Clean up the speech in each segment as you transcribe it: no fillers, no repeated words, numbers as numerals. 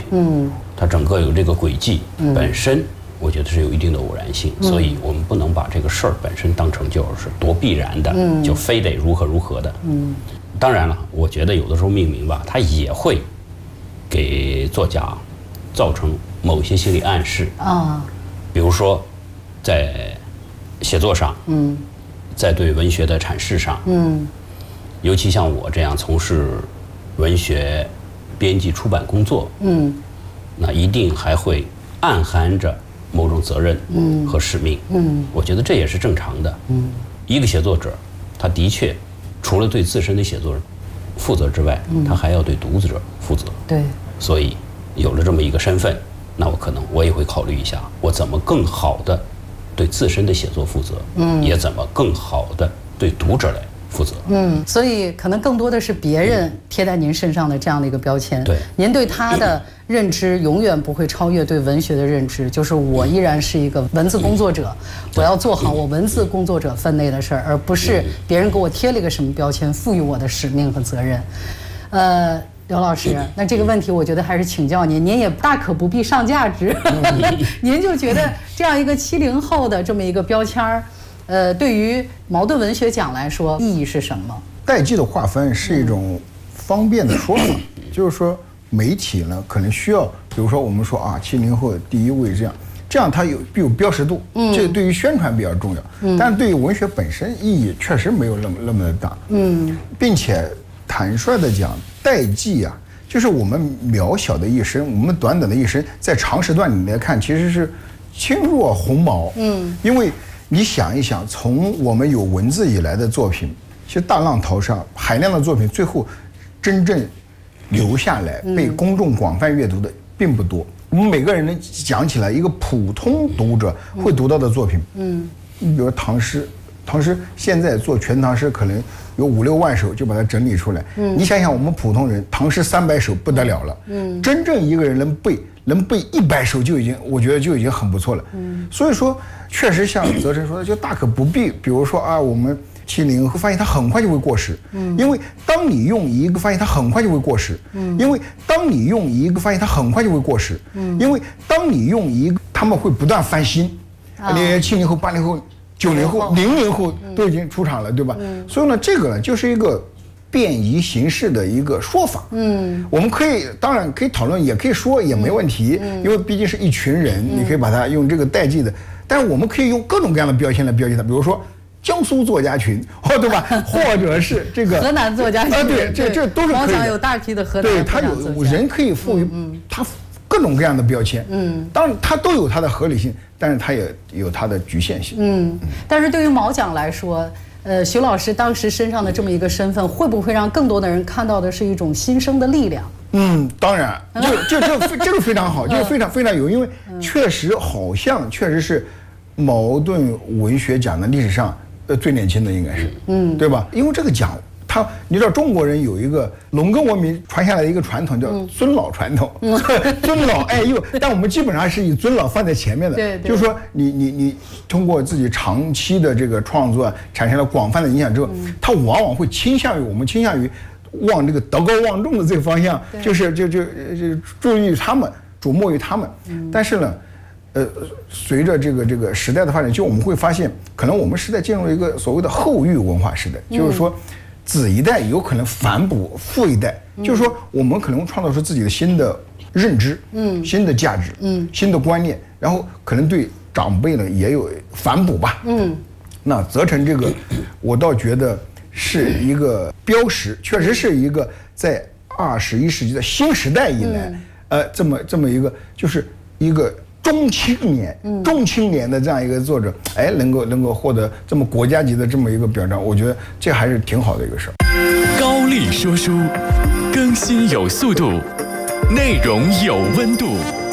它整个有这个轨迹本身，我觉得是有一定的偶然性，所以我们不能把这个事儿本身当成就是多必然的，就非得如何如何的。当然了，我觉得有的时候命名吧，它也会给作家造成某些心理暗示啊，比如说在写作上，在对文学的阐释上，尤其像我这样从事文学编辑出版工作，那一定还会暗含着某种责任和使命，我觉得这也是正常的。一个写作者，他的确除了对自身的写作负责之外，他还要对读者负责。 对， 所以有了这么一个身份，那我也会考虑一下，我怎么更好的对自身的写作负责，也怎么更好的对读者来负责。 所以可能更多的是别人贴在您身上的这样的一个标签。 对， 您对他的认知永远不会超越对文学的认知，就是我依然是一个文字工作者，我要做好我文字工作者分内的事儿，而不是别人给我贴了一个什么标签，赋予我的使命和责任。刘老师，那这个问题我觉得还是请教您，您也大可不必上价值，您就觉得这样一个70后的这么一个标签儿，对于茅盾文学奖来说意义是什么？ 代际的划分是一种方便的说法，就是说媒体呢可能需要，比如说我们说啊，70后第一位这样它有标识度，这对于宣传比较重要，但是对于文学本身意义确实没有那么的大，并且坦率的讲，代际啊，就是我们渺小的一生，我们短短的一生，在长时段里来看，其实是轻若鸿毛，因为你想一想，从我们有文字以来的作品，其实大浪淘沙，海量的作品，最后真正留下来被公众广泛阅读的并不多。我们每个人能讲起来一个普通读者会读到的作品，你比如唐诗现在做全唐诗可能有5、6万首就把它整理出来。你想想我们普通人，唐诗300首不得了了。真正一个人能背100首我觉得就已经很不错了。所以说，确实像泽成说的，就大可不必。比如说啊，我们70后发现它很快就会过时，因为当你用一个发现它很快就会过时，因为当你用一个发现它很快就会过时，因为当你用一个，他们会不断翻新。70后、80后。90后、00后都已经出场了，对吧？所以呢，这个呢就是一个便宜形式的一个说法。我们当然可以讨论，也可以说也没问题，因为毕竟是一群人，你可以把它用这个代际的，但是我们可以用各种各样的标签来标记它，比如说江苏作家群，对吧？或者是这个河南作家群， 对，这都是可以的。 广场有大批的河南作家， 对，他有人可以赋予他各种各样的标签，当然它都有它的合理性，但是它也有它的局限性。 但是对于茅奖来说，徐老师当时身上的这么一个身份，会不会让更多的人看到的是一种新生的力量？ 当然，这个非常好，这个非常非常有，因为确实是茅盾文学奖的历史上最年轻的应该是，对吧？因为这个奖。你知道中国人有一个农耕文明传下来的一个传统叫尊老传统，尊老爱幼，但我们基本上是以尊老放在前面的。 对， 就是说你通过自己长期的这个创作产生了广泛的影响之后，他往往会倾向于往这个德高望重的这个方向，就是注意他们，瞩目于他们。但是呢，随着这个时代的发展，就我们会发现，可能我们时代进入了一个所谓的后育文化时代，就是说。子一代有可能反哺父一代，就是说我们可能创造出自己的新的认知，新的价值，新的观念，然后可能对长辈呢也有反哺吧，那泽成这个，我倒觉得是一个标识，确实是一个在21世纪的新时代以来，这么一个就是一个。中青年的这样一个作者，能够获得这么国家级的这么一个表彰，我觉得这还是挺好的一个事儿。 高力说书，更新有速度，内容有温度。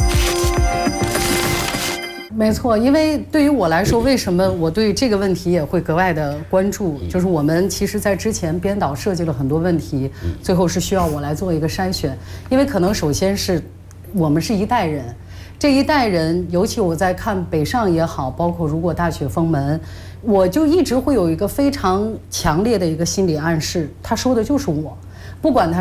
没错，因为对于我来说，为什么我对这个问题也会格外的关注？就是我们其实在之前编导设计了很多问题，最后是需要我来做一个筛选，因为可能首先是我们是一代人。这一代人，尤其我在看北上也好，包括如果大雪封门，我就一直会有一个非常强烈的一个心理暗示，他说的就是我，不管他